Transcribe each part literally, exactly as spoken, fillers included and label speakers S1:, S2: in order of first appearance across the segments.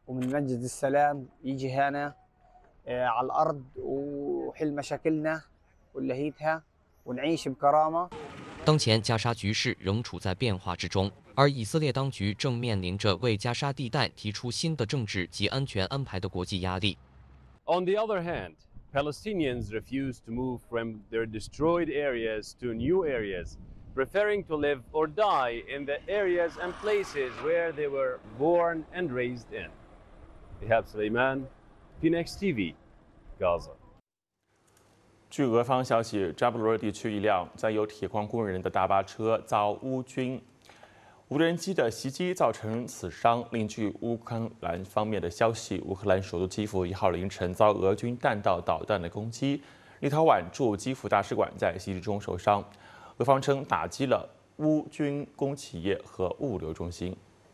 S1: ومن مسجد السلام يجي هنا على الأرض وحل مشاكلنا ونلهيتها ونعيش بكرامة。
S2: 当前加沙局势仍处在变化之中，而以色列当局正面临着为加沙地带提出新的政治及安全安排的国际压力。
S3: On the other hand, Palestinians refuse to move from their destroyed areas to new areas, preferring to live or die in the areas and places where they were born and raised in. Ihab Suleiman, P N X T V, Gaza。
S4: 据俄方消息，扎波罗热地区一辆载有铁矿工人的大巴车遭乌军无人机的袭击，造成死伤。另据乌克兰方面的消息，乌克兰首都基辅一号凌晨遭俄军弹道导弹的攻击，立陶宛驻基辅大使馆在袭击中受伤。俄方称打击了乌军工企业和物流中心。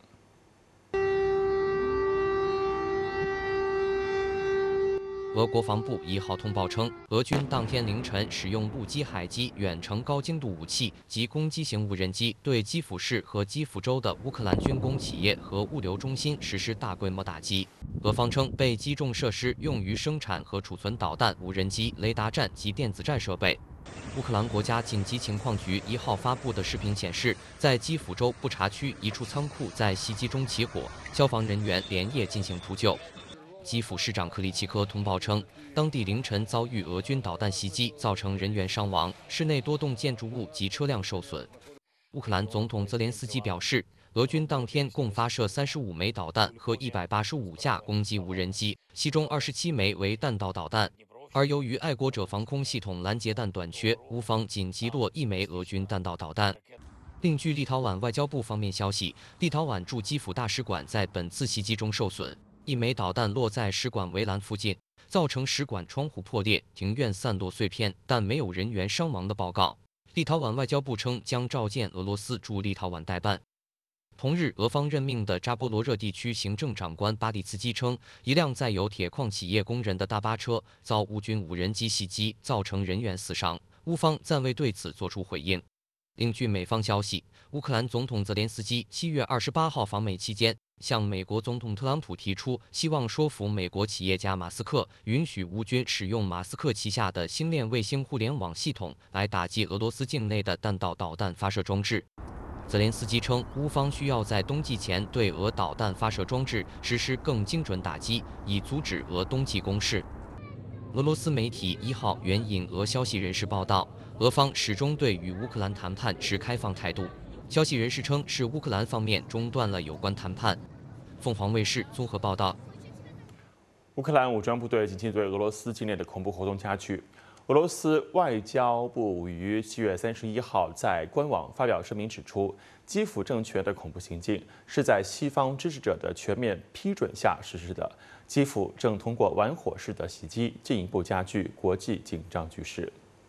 S2: 俄国防部一号通报称，俄军当天凌晨使用陆基、海基远程高精度武器及攻击型无人机，对基辅市和基辅州的乌克兰军工企业和物流中心实施大规模打击。俄方称，被击中设施用于生产和储存导弹、无人机、雷达站及电子战设备。乌克兰国家紧急情况局一号发布的视频显示，在基辅州布查区一处仓库在袭击中起火，消防人员连夜进行扑救。基辅市长克里奇科通报称，当地凌晨遭遇俄军导弹袭击，造成人员伤亡，市内多栋建筑物及车辆受损。乌克兰总统泽连斯基表示，俄军当天共发射三十五枚导弹和一百八十五架攻击无人机，其中二十七枚为弹道导弹。而由于爱国者防空系统拦截弹短缺，乌方仅击落一枚俄军弹道导弹。另据立陶宛外交部方面消息，立陶宛驻基辅大使馆在本次袭击中受损。一枚导弹落在使馆围栏附近，造成使馆窗户破裂，庭院散落碎片，但没有人员伤亡的报告。立陶宛外交部称将召见俄罗斯驻立陶宛代办。同日，俄方任命的扎波罗热地区行政长官巴蒂茨基称，一辆载有铁矿企业工人的大巴车遭乌军无人机袭击，造成人员死伤。乌方暂未对此作出回应。另据美方消息，乌克兰总统泽连斯基七月二十八号访美期间，向美国总统特朗普提出，希望说服美国企业家马斯克允许乌军使用马斯克旗下的星链卫星互联网系统来打击俄罗斯境内的弹道导弹发射装置。泽连斯基称，乌方需要在冬季前对俄导弹发射装置实施更精准打击，以阻止俄冬季攻势。俄罗斯媒体一号援引俄消息人士报道，俄方始终对与乌克兰谈判持开放态度。消息人士称，是乌克兰方面中断了有关谈判。凤凰卫视综合报道。
S4: 乌克兰武装部队近期对俄罗斯境内的恐怖活动加剧。俄罗斯外交部于七月三十一号在官网发表声明指出，基辅政权的恐怖行径是在西方支持者的全面批准下实施的。基辅正通过玩火式的袭击，进一步加剧国际紧张局势。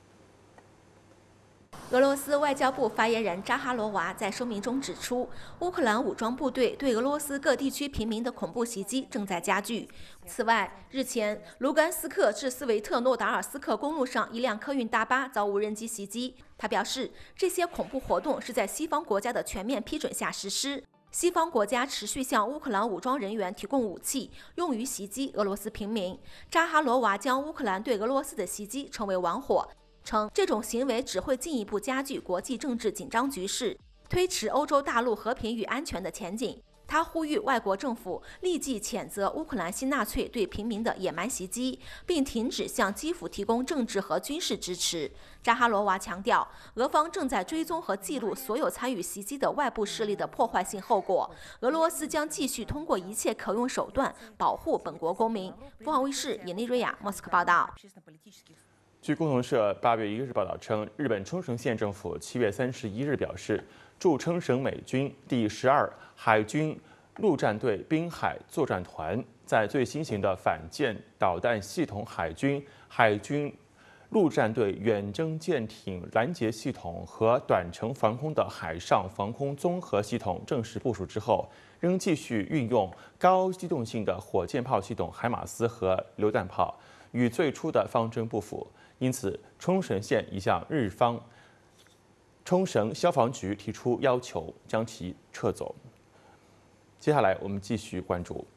S5: 俄罗斯外交部发言人扎哈罗娃在声明中指出，乌克兰武装部队对俄罗斯各地区平民的恐怖袭击正在加剧。此外，日前，卢甘斯克至斯维特诺达尔斯克公路上一辆客运大巴遭无人机袭击。他表示，这些恐怖活动是在西方国家的全面批准下实施。西方国家持续向乌克兰武装人员提供武器，用于袭击俄罗斯平民。扎哈罗娃将乌克兰对俄罗斯的袭击称为玩火。称这种行为只会进一步加剧国际政治紧张局势，推迟欧洲大陆和平与安全的前景。他呼吁外国政府立即谴责乌克兰新纳粹对平民的野蛮袭击，并停止向基辅提供政治和军事支持。扎哈罗娃强调，俄方正在追踪和记录所有参与袭击的外部势力的破坏性后果。俄罗斯将继续通过一切可用手段保护本国公民。凤凰卫视尹丽瑞亚莫斯科报道。
S4: 据共同社八月一日报道称，日本冲绳县政府七月三十一日表示，驻冲绳美军第十二海军陆战队滨海作战团在最新型的反舰导弹系统、海军海军陆战队远征舰艇拦截系统和短程防空的海上防空综合系统正式部署之后，仍继续运用高机动性的火箭炮系统海马斯和榴弹炮，与最初的方针不符。因此，冲绳县已向日方冲绳消防局提出要求，将其撤走。接下来，我们继续关注。